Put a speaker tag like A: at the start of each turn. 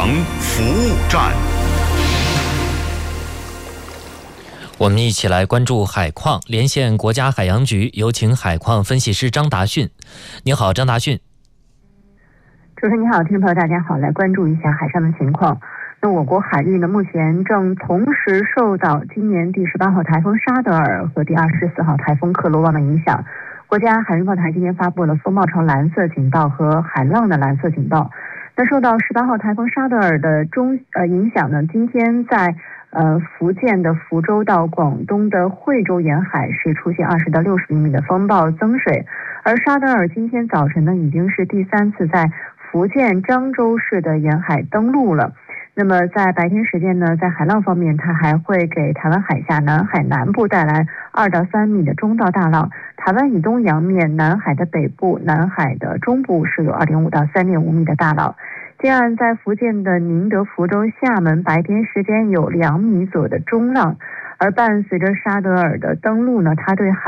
A: 洋服务站。
B: 我们一起来关注海况，连线国家海洋局，有请海况分析师张达训。你好，张达训。
C: 主持人你好，听众朋友大家好，来关注一下海上的情况。那我国海域呢，目前正同时受到今年第18号台风沙德尔和第24号台风克罗旺的影响。国家海洋报台今天发布了风暴潮蓝色警报和海浪的蓝色警报。那受到18号台风沙德尔的影响呢，今天在福建的福州到广东的惠州沿海是出现20到60厘米的风暴增水，而沙德尔今天早晨呢已经是第3次在福建漳州市的沿海登陆了。那么在白天时间呢，在海浪方面，它还会给台湾海峡南海南部带来2到3米的中到大浪，台湾以东洋面、南海的北部、南海的中部是有2.5到3.5米的大浪。近岸在福建的宁德、福州、厦门白天时间有2米左右的中浪，而伴随着沙德尔的登陆呢，它对海